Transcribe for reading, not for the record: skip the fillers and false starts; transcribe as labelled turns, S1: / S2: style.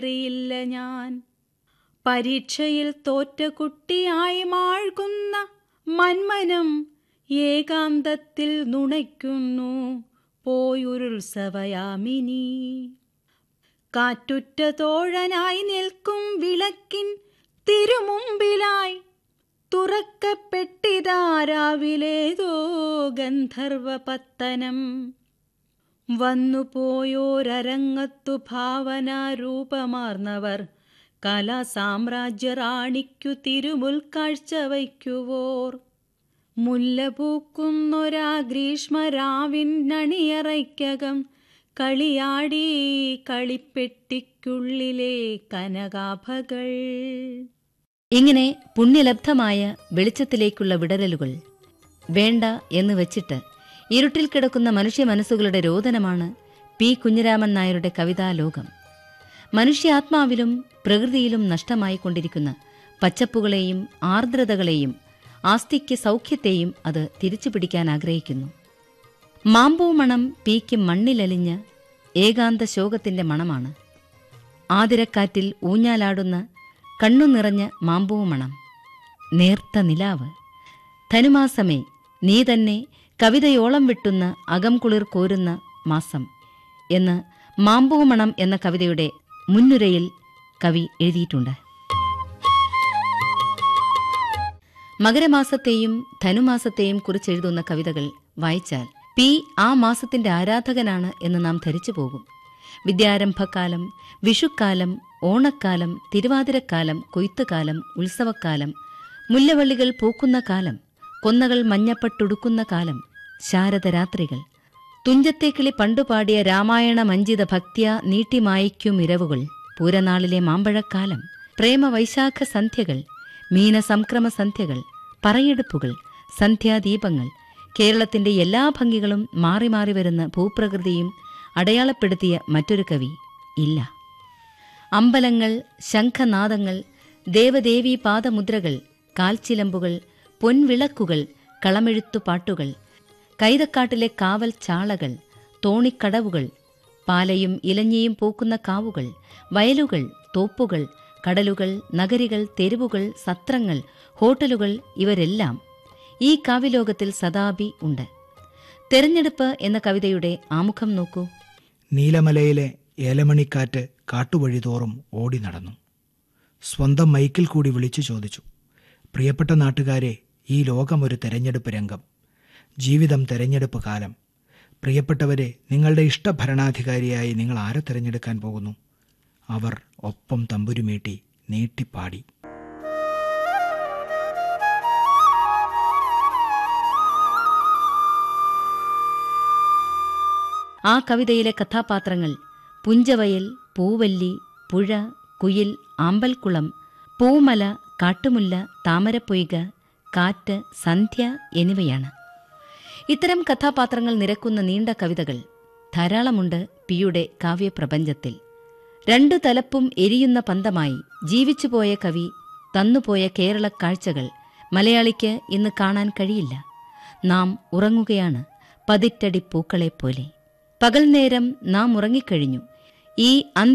S1: അറിയില്ല ഞാൻ. പരീക്ഷയിൽ തോറ്റ കുട്ടിയായി മാഴ്കുന്ന മന്മനം ഏകാന്തത്തിൽ നുണയ്ക്കുന്നു പോയുരുത്സവയാമിനി. കാറ്റുറ്റ തോഴനായി നിൽക്കും വിളക്കിൻ തിരുമുമ്പിലായി തുറക്കപ്പെട്ടിതാരാവിലേതോ ഗന്ധർവപത്തനം. വന്നുപോയോരരങ്ങത്തു ഭാവനാരൂപമാർന്നവർ കലാസാമ്രാജ്യറാണിക്കു തിരുമുൽക്കാഴ്ച വയ്ക്കുവോർ. മുല്ല പൂക്കുന്നൊരാ ഗ്രീഷ്മരാവിനണിയറയ്ക്കകം കളിയാടി കളിപ്പെട്ടിക്കുള്ളിലെ കനകാഭകൾ.
S2: ഇങ്ങനെ പുണ്യലബ്ധമായ വെളിച്ചത്തിലേക്കുള്ള വിടരലുകൾ വേണ്ട എന്ന് വച്ചിട്ട് ഇരുട്ടിൽ കിടക്കുന്ന മനുഷ്യ മനസ്സുകളുടെ രോദനമാണ് പി കുഞ്ഞിരാമൻ നായരുടെ കവിതാലോകം. മനുഷ്യാത്മാവിലും പ്രകൃതിയിലും നഷ്ടമായിക്കൊണ്ടിരിക്കുന്ന പച്ചപ്പുകളെയും ആർദ്രതകളെയും ആസ്തിക്ക് സൗഖ്യത്തെയും അത് തിരിച്ചുപിടിക്കാൻ ആഗ്രഹിക്കുന്നു. മാമ്പൂ മണം പീക്ക് മണ്ണിലലിഞ്ഞ ഏകാന്ത ശോകത്തിന്റെ മണമാണ്. ആതിരക്കാറ്റിൽ ഊഞ്ഞാലാടുന്ന കണ്ണു നിറഞ്ഞ മാമ്പൂ മണം. നേർത്ത നിലാവ്. ധനുമാസമേ നീ തന്നെ കവിതയോളം വിട്ടുന്ന അകം കുളിർ കോരുന്ന മാസം എന്ന് മാമ്പൂ മണം എന്ന കവിതയുടെ മുൻനുരയിൽ കവി എഴുതിയിട്ടുണ്ട്. മകരമാസത്തെയും ധനുമാസത്തെയും കുറിച്ചെഴുതുന്ന കവിതകൾ വായിച്ചാൽ പി ആ മാസത്തിന്റെ ആരാധകനാണ് എന്ന് നാം ധരിച്ചു പോകും. വിദ്യാരംഭക്കാലം, വിഷുക്കാലം, ഓണക്കാലം, തിരുവാതിരക്കാലം, കൊയ്ത്തുകാലം, ഉത്സവക്കാലം, മുല്ലവള്ളികൾ പൂക്കുന്ന കാലം, കൊന്നകൾ മഞ്ഞപ്പട്ടുടുക്കുന്ന കാലം, ശാരദരാത്രികൾ, തുഞ്ചത്തേക്കിളി പണ്ടുപാടിയ രാമായണ മഞ്ചിത ഭക്ത്യ നീട്ടിമായിക്കുമിരവുകൾ, പൂരനാളിലെ മാമ്പഴക്കാലം, പ്രേമവൈശാഖ സന്ധ്യകൾ, മീനസംക്രമ സന്ധ്യകൾ, പറയെടുപ്പുകൾ, സന്ധ്യാദീപങ്ങൾ, കേരളത്തിന്റെ എല്ലാ ഭംഗികളും മാറി മാറി വരുന്ന ഭൂപ്രകൃതിയും അടയാളപ്പെടുത്തിയ മറ്റൊരു കവി ഇല്ല. അമ്പലങ്ങൾ, ശംഖനാദങ്ങൾ, ദേവദേവീ പാദമുദ്രകൾ, കാൽച്ചിലമ്പുകൾ, പൊൻവിളക്കുകൾ, കളമെഴുത്തുപാട്ടുകൾ, കൈതക്കാട്ടിലെ കാവൽ ചാളകൾ, തോണിക്കടവുകൾ, പാലയും ഇലഞ്ഞിയും പൂക്കുന്ന കാവുകൾ, വയലുകൾ, തോപ്പുകൾ, കടലുകൾ, നഗരികൾ, തെരുവുകൾ, സത്രങ്ങൾ, ഹോട്ടലുകൾ, ഇവരെല്ലാം ഈ കാവ്യലോകത്തിൽ സദാപി ഉണ്ട്. തെരഞ്ഞെടുപ്പ് എന്ന കവിതയുടെ ആമുഖം നോക്കൂ.
S3: നീലമലയിലെ ഏലമണിക്കാറ്റ് കാട്ടുവഴിതോറും ഓടി നടന്നു. സ്വന്തം മൈക്കിൽ കൂടി വിളിച്ചു ചോദിച്ചു, പ്രിയപ്പെട്ട നാട്ടുകാരെ, ഈ ലോകം ഒരു തെരഞ്ഞെടുപ്പ് രംഗം, ജീവിതം തെരഞ്ഞെടുപ്പ് കാലം. പ്രിയപ്പെട്ടവരെ, നിങ്ങളുടെ ഇഷ്ടഭരണാധികാരിയായി നിങ്ങൾ ആരെ തിരഞ്ഞെടുക്കാൻ പോകുന്നു? അവർ ഒപ്പം തമ്പുരുമീട്ടി നീട്ടിപ്പാടി.
S2: ആ കവിതയിലെ കഥാപാത്രങ്ങൾ പുഞ്ചവയൽ, പൂവല്ലി, പുഴ, കുയിൽ, ആമ്പൽക്കുളം, പൂമല, കാട്ടുമുല്ല, താമരപ്പൊയ്ക, കാറ്റ്, സന്ധ്യ എന്നിവയാണ്. ഇത്തരം കഥാപാത്രങ്ങൾ നിരക്കുന്ന നീണ്ട കവിതകൾ ധാരാളമുണ്ട് പിയുടെ കാവ്യപ്രപഞ്ചത്തിൽ. രണ്ടു തലപ്പും എരിയുന്ന പന്തമായി ജീവിച്ചുപോയ കവി തന്നുപോയ കേരള കാഴ്ചകൾ മലയാളിക്ക് ഇന്ന് കാണാൻ കഴിയില്ല. നാം ഉറങ്ങുകയാണ് പതിറ്റടി പൂക്കളെപ്പോലെ. പകൽ നേരം നാം ഉറങ്ങിക്കഴിഞ്ഞു. ഈ